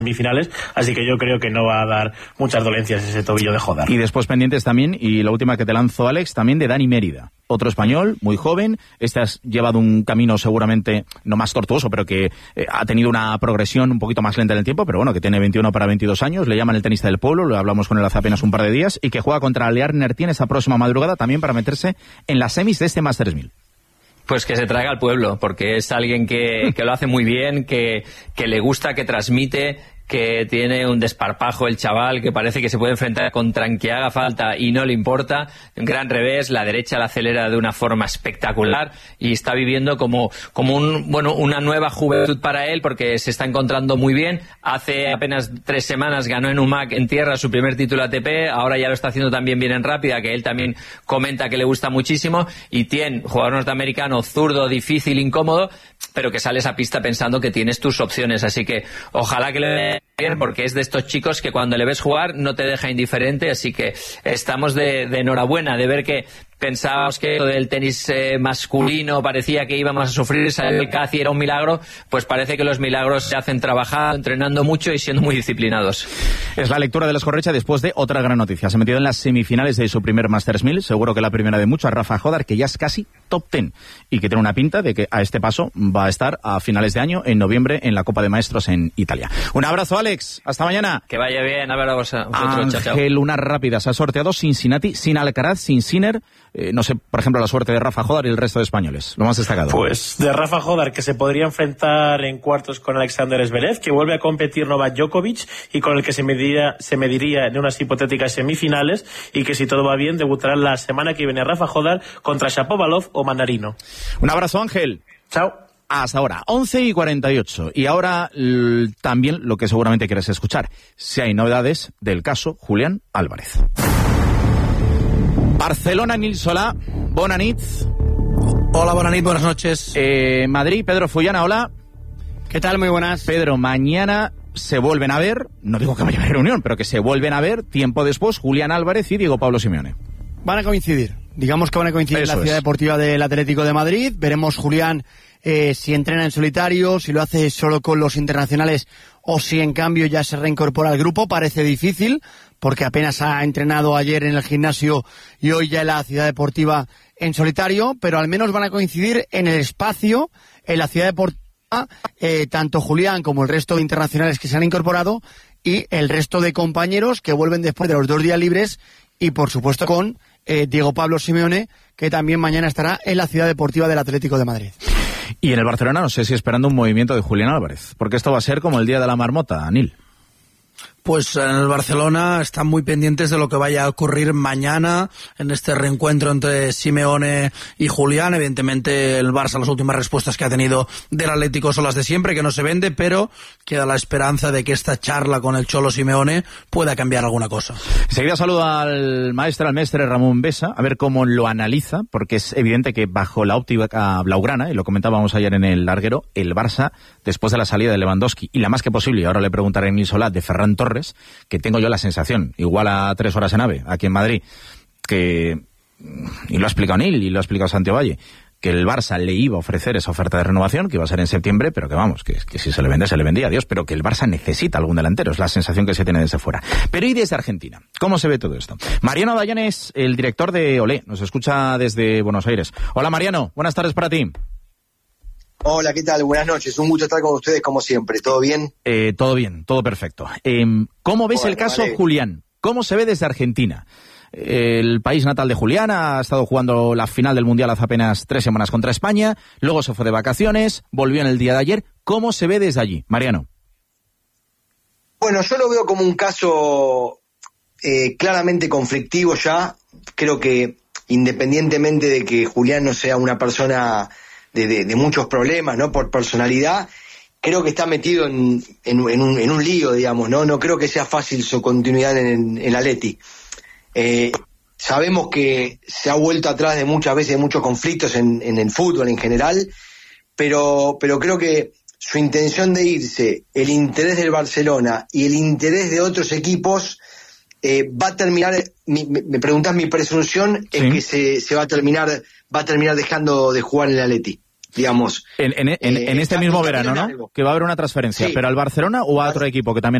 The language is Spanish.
semifinales, así que yo creo que no va a dar muchas dolencias ese tobillo de Jodar. Y después pendientes también, y la última que te lanzo, Alex, también de Dani Mérida, otro español, muy joven. Has llevado un camino seguramente no más tortuoso, pero que ha tenido una progresión un poquito más lenta en el tiempo, pero bueno, que tiene 21 para 22 años, le llaman el tenista del pueblo, lo hablamos con él hace apenas un par de días, y que juega contra Lear Nertien esa próxima madrugada también para meterse en las semis de este Masters 1000. Pues que se traiga al pueblo, porque es alguien que lo hace muy bien, que le gusta, que transmite, que tiene un desparpajo el chaval, que parece que se puede enfrentar contra quien haga falta y no le importa. Un gran revés, la derecha la acelera de una forma espectacular y está viviendo como una nueva juventud para él, porque se está encontrando muy bien. Hace apenas 3 semanas ganó en UMAC en tierra su primer título ATP, ahora ya lo está haciendo también bien en rápida, que él también comenta que le gusta muchísimo. Y Tien, jugador norteamericano, zurdo, difícil, incómodo, pero que sales a pista pensando que tienes tus opciones, así que ojalá que le bien, porque es de estos chicos que cuando le ves jugar no te deja indiferente, así que estamos de enhorabuena de ver que pensábamos que lo del tenis masculino parecía que íbamos a sufrir, el CACI era un milagro, pues parece que los milagros se hacen trabajando, entrenando mucho y siendo muy disciplinados. Es la lectura de Escorrecha después de otra gran noticia. Se ha metido en las semifinales de su primer Masters 1000, seguro que la primera de muchas, Rafa Jodar, que ya es casi top 10 y que tiene una pinta de que a este paso va a estar a finales de año, en noviembre, en la Copa de Maestros en Italia. Un abrazo, Alex. Hasta mañana. Que vaya bien. A ver a vosotros. Ángel, unas rápidas. Ha sorteado Cincinnati, sin Alcaraz, sin Sinner. No sé, por ejemplo, la suerte de Rafa Jodar y el resto de españoles. Lo más destacado. Pues de Rafa Jodar, que se podría enfrentar en cuartos con Alexander Zverev, que vuelve a competir Novak Djokovic y con el que se mediría en unas hipotéticas semifinales, y que si todo va bien debutará la semana que viene Rafa Jodar contra Shapovalov o Manarino. Un abrazo, Ángel. Chao. Hasta ahora, 11:48. Y ahora también lo que seguramente quieres escuchar, si hay novedades del caso Julián Álvarez. Barcelona, Nil Solà, bona nit. Hola, bona nit, buenas noches. Madrid, Pedro Fullana, hola. ¿Qué tal? Muy buenas. Pedro, mañana se vuelven a ver, no digo que vaya a haber reunión, pero que se vuelven a ver tiempo después Julián Álvarez y Diego Pablo Simeone. Van a coincidir, digamos que van a coincidir en la ciudad deportiva del Atlético de Madrid. Veremos Julián si entrena en solitario, si lo hace solo con los internacionales o si en cambio ya se reincorpora al grupo. Parece difícil porque apenas ha entrenado ayer en el gimnasio y hoy ya en la ciudad deportiva en solitario, pero al menos van a coincidir en el espacio, en la ciudad deportiva, tanto Julián como el resto de internacionales que se han incorporado y el resto de compañeros que vuelven después de los 2 días libres, y por supuesto con Diego Pablo Simeone, que también mañana estará en la ciudad deportiva del Atlético de Madrid. Y en el Barcelona no sé si esperando un movimiento de Julián Álvarez, porque esto va a ser como el día de la marmota, Anil. Pues en el Barcelona están muy pendientes de lo que vaya a ocurrir mañana en este reencuentro entre Simeone y Julián. Evidentemente el Barça, las últimas respuestas que ha tenido del Atlético son las de siempre, que no se vende, pero queda la esperanza de que esta charla con el Cholo Simeone pueda cambiar alguna cosa. Enseguida saludo al mestre Ramón Besa, a ver cómo lo analiza, porque es evidente que bajo la óptica blaugrana, y lo comentábamos ayer en el larguero, el Barça, después de la salida de Lewandowski, y la más que posible, y ahora le preguntaré a Nil Solà, de Ferran Torres, que tengo yo la sensación, igual a 3 horas en AVE, aquí en Madrid, que, y lo ha explicado Nil y lo ha explicado Santiago Valle, que el Barça le iba a ofrecer esa oferta de renovación, que iba a ser en septiembre, pero que vamos, que si se le vende, se le vendía, adiós, pero que el Barça necesita algún delantero, es la sensación que se tiene desde fuera. Pero y desde Argentina, ¿cómo se ve todo esto? Mariano Dayan es el director de Olé, nos escucha desde Buenos Aires. Hola Mariano, buenas tardes para ti. Hola, ¿qué tal? Buenas noches. Un gusto estar con ustedes como siempre. ¿Todo bien? Todo bien, todo perfecto. ¿Cómo ves el caso Julián? ¿Cómo se ve desde Argentina? El país natal de Julián ha estado jugando la final del Mundial hace apenas 3 semanas contra España, luego se fue de vacaciones, volvió en el día de ayer. ¿Cómo se ve desde allí, Mariano? Bueno, yo lo veo como un caso claramente conflictivo ya. Creo que independientemente de que Julián no sea una persona de muchos problemas, ¿no? Por personalidad, creo que está metido en un lío, digamos, ¿no? No creo que sea fácil su continuidad en el Atleti. Sabemos que se ha vuelto atrás de muchas veces de muchos conflictos en el fútbol en general, pero creo que su intención de irse, el interés del Barcelona y el interés de otros equipos va a terminar, me preguntas mi presunción, sí, es que se va a terminar dejando de jugar en el Atleti. digamos. En este mismo verano, ¿no? Que va a haber una transferencia, pero al Barcelona o a otro equipo que también